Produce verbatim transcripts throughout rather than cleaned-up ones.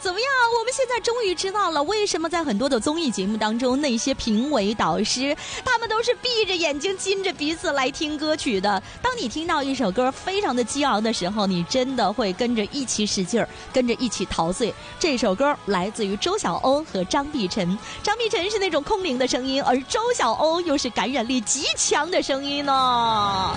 怎么样？我们现在终于知道了，为什么在很多的综艺节目当中，那些评委导师他们都是闭着眼睛、金着鼻子来听歌曲的。当你听到一首歌非常的激昂的时候，你真的会跟着一起使劲儿，跟着一起陶醉。这首歌来自于周晓鸥和张碧晨，张碧晨是那种空灵的声音，而周晓鸥又是感染力极强的声音呢。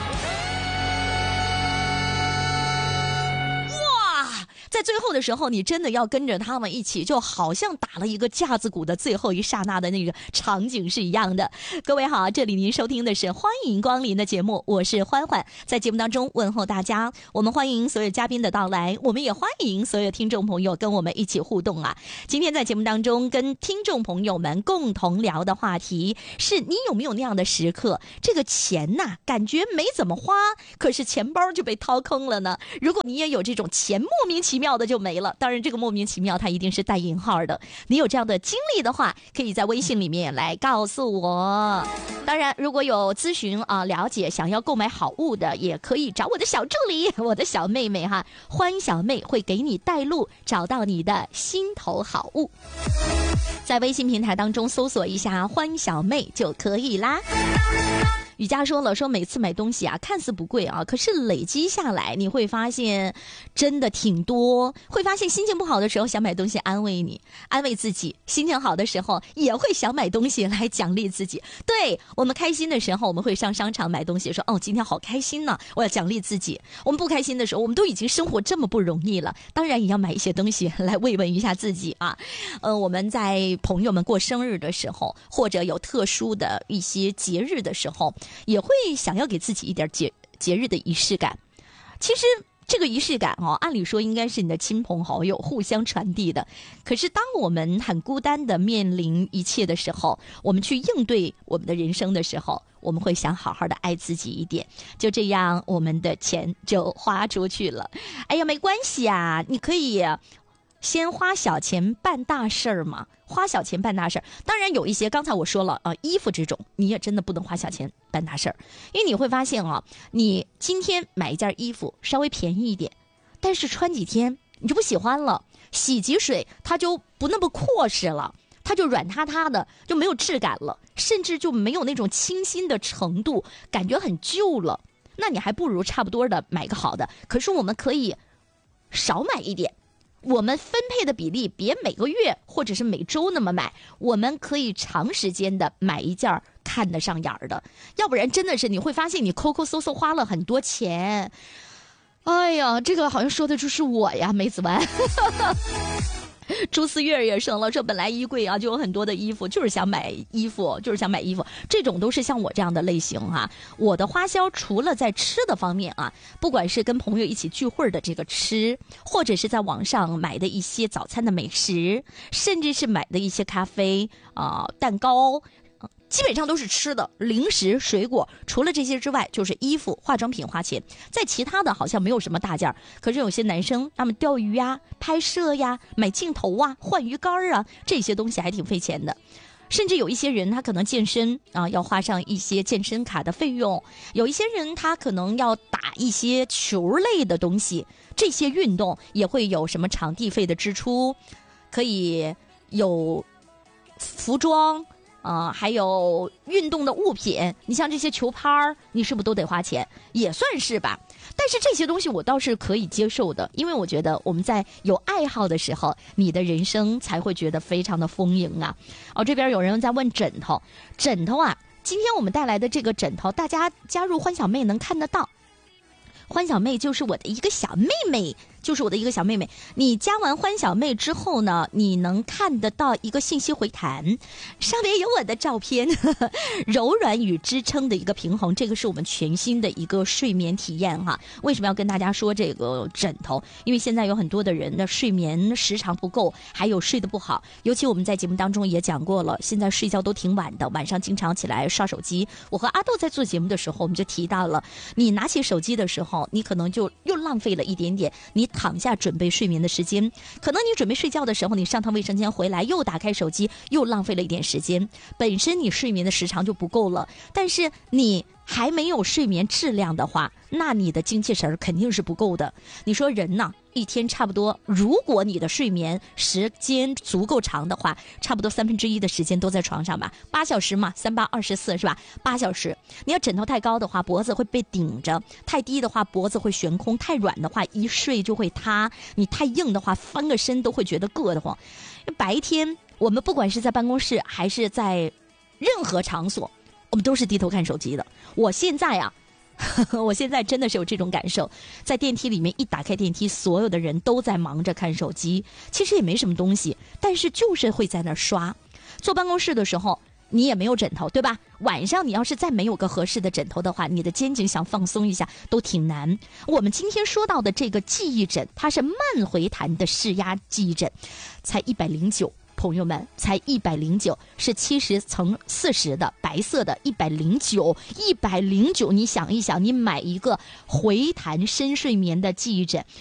在最后的时候，你真的要跟着他们一起，就好像打了一个架子鼓的最后一刹那的那个场景是一样的。各位好，这里您收听的是欢迎光临的节目，我是欢欢，在节目当中问候大家。我们欢迎所有嘉宾的到来，我们也欢迎所有听众朋友跟我们一起互动啊。今天在节目当中跟听众朋友们共同聊的话题是，你有没有那样的时刻，这个钱呐、啊、感觉没怎么花，可是钱包就被掏空了呢？如果你也有这种钱莫名其妙的就没了，当然这个莫名其妙它一定是带引号的，你有这样的经历的话，可以在微信里面来告诉我。当然如果有咨询啊、了解想要购买好物的，也可以找我的小助理，我的小妹妹哈，欢小妹会给你带路，找到你的心头好物。在微信平台当中搜索一下欢小妹就可以啦。雨佳说了，说每次买东西啊，看似不贵啊，可是累积下来，你会发现真的挺多。会发现心情不好的时候想买东西安慰你，安慰自己；心情好的时候也会想买东西来奖励自己。对，我们开心的时候，我们会上商场买东西，说哦，今天好开心呢、啊，我要奖励自己。我们不开心的时候，我们都已经生活这么不容易了，当然也要买一些东西来慰问一下自己啊。呃，我们在朋友们过生日的时候，或者有特殊的一些节日的时候，也会想要给自己一点节节日的仪式感。其实这个仪式感哦，按理说应该是你的亲朋好友互相传递的。可是当我们很孤单的面临一切的时候，我们去应对我们的人生的时候，我们会想好好的爱自己一点，就这样我们的钱就花出去了。哎呀，没关系啊，你可以先花小钱办大事儿嘛，花小钱办大事儿。当然有一些，刚才我说了啊、呃，衣服这种你也真的不能花小钱办大事儿，因为你会发现啊，你今天买一件衣服稍微便宜一点，但是穿几天你就不喜欢了，洗几水它就不那么阔实了，它就软塌塌的，就没有质感了，甚至就没有那种清新的程度，感觉很旧了。那你还不如差不多的买个好的。可是我们可以少买一点，我们分配的比例别每个月或者是每周那么买，我们可以长时间的买一件看得上眼儿的，要不然真的是你会发现你抠抠搜搜花了很多钱。哎呀，这个好像说的就是我呀，梅子湾。朱思月也说了，说本来衣柜啊就有很多的衣服，就是想买衣服，就是想买衣服，这种都是像我这样的类型啊。我的花销除了在吃的方面啊，不管是跟朋友一起聚会的这个吃，或者是在网上买的一些早餐的美食，甚至是买的一些咖啡啊、呃、蛋糕，基本上都是吃的，零食、水果，除了这些之外就是衣服、化妆品花钱，在其他的好像没有什么大件。可是有些男生他们钓鱼呀、拍摄呀、买镜头啊、换鱼竿啊，这些东西还挺费钱的。甚至有一些人他可能健身啊，要花上一些健身卡的费用，有一些人他可能要打一些球类的东西，这些运动也会有什么场地费的支出，可以有服装啊、呃，还有运动的物品，你像这些球拍儿，你是不是都得花钱？也算是吧。但是这些东西我倒是可以接受的，因为我觉得我们在有爱好的时候，你的人生才会觉得非常的丰盈啊。哦，这边有人在问枕头，枕头啊，今天我们带来的这个枕头，大家加入欢小妹能看得到。欢小妹就是我的一个小妹妹，就是我的一个小妹妹。你加完欢小妹之后呢，你能看得到一个信息回弹，上面有我的照片，呵呵，柔软与支撑的一个平衡，这个是我们全新的一个睡眠体验哈。为什么要跟大家说这个枕头？因为现在有很多的人的睡眠时长不够，还有睡得不好，尤其我们在节目当中也讲过了，现在睡觉都挺晚的，晚上经常起来刷手机。我和阿豆在做节目的时候，我们就提到了，你拿起手机的时候，你可能就又浪费了一点点你躺下准备睡眠的时间，可能你准备睡觉的时候，你上趟卫生间回来又打开手机，又浪费了一点时间。本身你睡眠的时长就不够了，但是你还没有睡眠质量的话，那你的精气神儿肯定是不够的。你说人呢，一天差不多，如果你的睡眠时间足够长的话，差不多三分之一的时间都在床上吧，八小时嘛，三八二十四是吧？八小时。你要枕头太高的话，脖子会被顶着；太低的话，脖子会悬空；太软的话，一睡就会塌；你太硬的话，翻个身都会觉得硌得慌。白天我们不管是在办公室还是在任何场所，我们都是低头看手机的。我现在啊我现在真的是有这种感受，在电梯里面一打开电梯，所有的人都在忙着看手机，其实也没什么东西，但是就是会在那刷。坐办公室的时候你也没有枕头，对吧？晚上你要是再没有个合适的枕头的话，你的肩颈想放松一下都挺难。我们今天说到的这个记忆枕，它是慢回弹的视压记忆枕，才一百零九，朋友们，才一百零九，是七十乘四十的白色的，一百零九，一百零九。你想一想，你买一个回弹深睡眠的记忆枕，